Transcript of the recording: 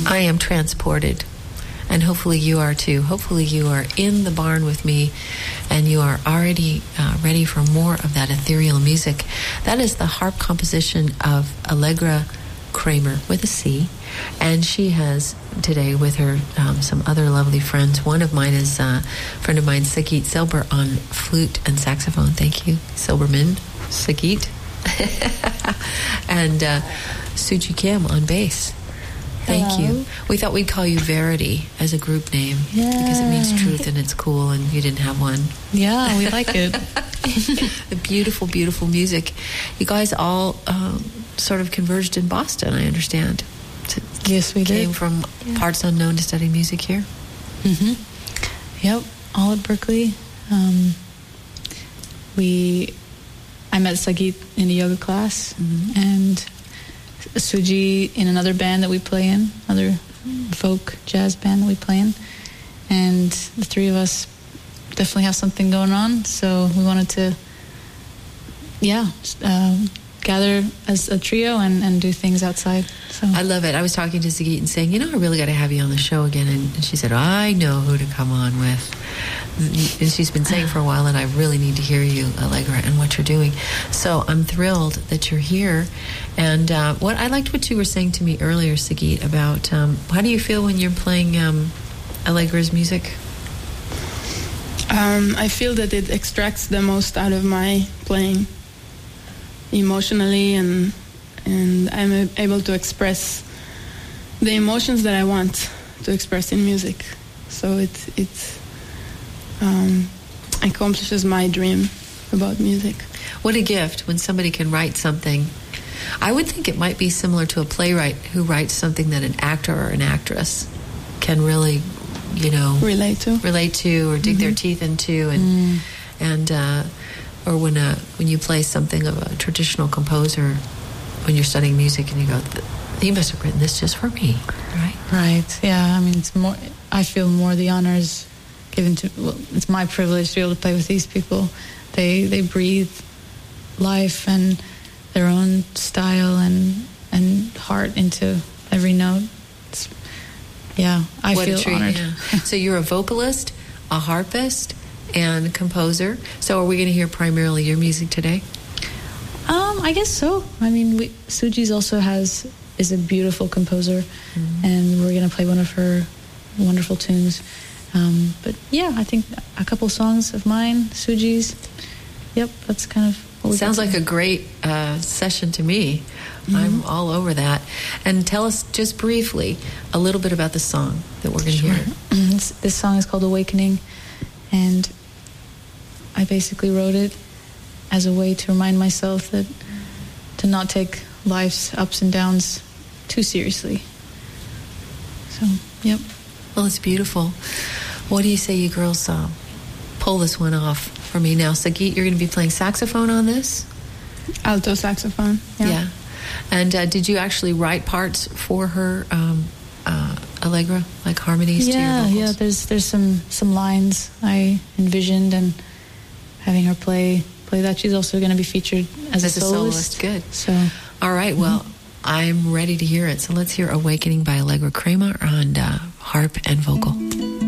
I am transported. And hopefully you are too. Hopefully you are in the barn with me and you are already ready for more of that ethereal music. That is the harp composition of Allegra Kramer with a C. And she has today with her some other lovely friends. One of mine is a friend of mine, Sagit Silber, on flute and saxophone. Thank you, Silberman, Sagit. And Suji Kim on bass. Thank you. We thought we'd call you Verity as a group name because it means truth and it's cool and you didn't have one. Yeah, we like it. The beautiful, beautiful music. You guys all sort of converged in Boston, I understand. Yes, we Came did. from parts unknown to study music here. Mm-hmm. Yep, all at Berkeley. I met Sagit in a yoga class and Suji in another band that we play in, other folk jazz band that we play in, and the three of us definitely have something going on, so we wanted to gather as a trio and do things outside. So I love it. I was talking to Sagit and saying, I really got to have you on the show again, and she said, I know who to come on with. And she's been saying for a while that I really need to hear you, Allegra, and what you're doing. So I'm thrilled that you're here. And what I liked what you were saying to me earlier, Sagit, about how do you feel when you're playing Allegra's music? I feel that it extracts the most out of my playing emotionally, and I'm able to express the emotions that I want to express in music. So it accomplishes my dream about music. What a gift when somebody can write something. I would think it might be similar to a playwright who writes something that an actor or an actress can really, relate to or dig their teeth into, and or when you play something of a traditional composer when you're studying music and you go, he must have written this just for me, right? Right. Yeah. I mean, it's more. I feel more the honors given to. Well, it's my privilege to be able to play with these people. They breathe life and their own style and heart into every note. I feel honored. Yeah. So you're a vocalist, a harpist, and composer. So are we going to hear primarily your music today? I guess so. I mean, Suji's also is a beautiful composer, and we're going to play one of her wonderful tunes. But yeah, I think a couple songs of mine, Suji's. Yep, that's kind of what we sounds like a great session to me. I'm all over that. And tell us just briefly a little bit about the song that we're going to hear. This song is called Awakening, and I basically wrote it as a way to remind myself that to not take life's ups and downs too seriously. So, yep. Well, it's beautiful. What do you say you girls pull this one off for me now? Sagit, you're going to be playing saxophone on this? Alto saxophone. Yeah. And did you actually write parts for her, Allegra, like harmonies to your vocals? Yeah, there's some lines I envisioned, and having her play that. She's also going to be featured as a soloist. Good. So, all right, well, I'm ready to hear it. So let's hear Awakening by Allegra Kramer on harp and vocal.